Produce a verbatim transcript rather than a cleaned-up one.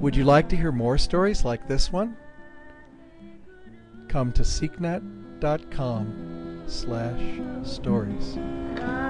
Would you like to hear more stories like this one? Come to seeknet dot com slash stories.